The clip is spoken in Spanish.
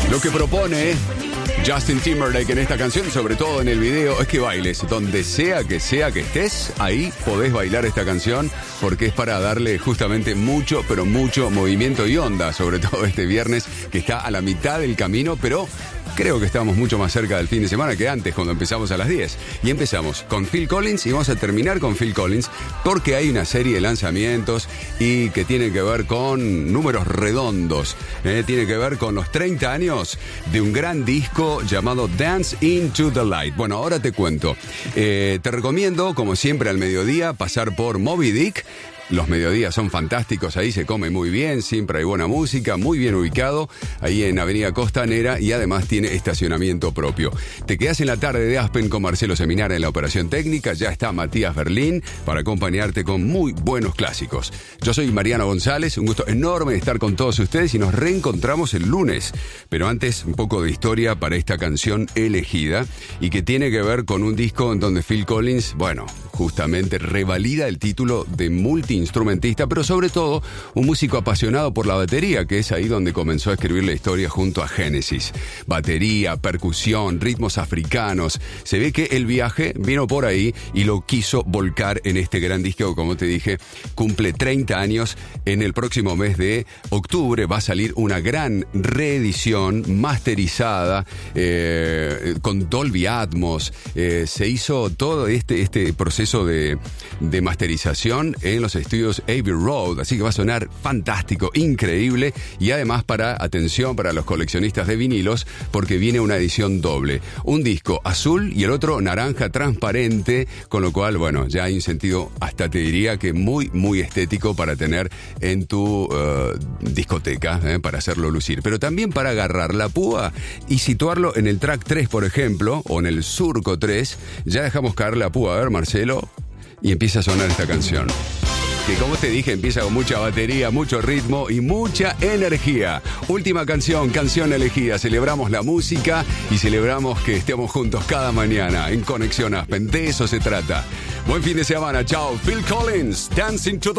Lo que propone Justin Timberlake en esta canción, sobre todo en el video, es que bailes. Donde sea que estés, ahí podés bailar esta canción, porque es para darle justamente mucho, pero mucho movimiento y onda, sobre todo este viernes, que está a la mitad del camino, pero creo que estamos mucho más cerca del fin de semana que antes, cuando empezamos a las 10. Y empezamos con Phil Collins y vamos a terminar con Phil Collins, porque hay una serie de lanzamientos y que tiene que ver con números redondos. Tiene que ver con los 30 años de un gran disco llamado Dance Into the Light. Bueno, ahora te cuento. Te recomiendo, como siempre al mediodía, pasar por Moby Dick. Los mediodías son fantásticos, ahí se come muy bien, siempre hay buena música, muy bien ubicado, ahí en Avenida Costanera, y además tiene estacionamiento propio. Te quedás en la tarde de Aspen con Marcelo Seminara en la operación técnica, ya está Matías Berlín para acompañarte con muy buenos clásicos. Yo soy Mariano González, un gusto enorme estar con todos ustedes y nos reencontramos el lunes. Pero antes, un poco de historia para esta canción elegida y que tiene que ver con un disco en donde Phil Collins, bueno, justamente revalida el título de multiinstrumentista, pero sobre todo un músico apasionado por la batería, que es ahí donde comenzó a escribir la historia junto a Genesis. Batería, percusión, ritmos africanos. Se ve que el viaje vino por ahí y lo quiso volcar en este gran disco, como te dije, cumple 30 años. En el próximo mes de octubre va a salir una gran reedición masterizada con Dolby Atmos. Se hizo todo este proceso de masterización en los estudios Abbey Road, así que va a sonar fantástico, increíble, y además para los coleccionistas de vinilos, porque viene una edición doble, un disco azul y el otro naranja transparente, con lo cual, bueno, ya hay un sentido, hasta te diría que muy, muy estético para tener en tu discoteca, para hacerlo lucir, pero también para agarrar la púa y situarlo en el track 3, por ejemplo, o en el surco 3, ya dejamos caer la púa, a ver, Marcelo, y empieza a sonar esta canción. Que, como te dije, empieza con mucha batería, mucho ritmo y mucha energía. Última canción elegida. Celebramos la música y celebramos que estemos juntos cada mañana en Conexión Aspen. De eso se trata. Buen fin de semana. Chao. Phil Collins, Dancing to the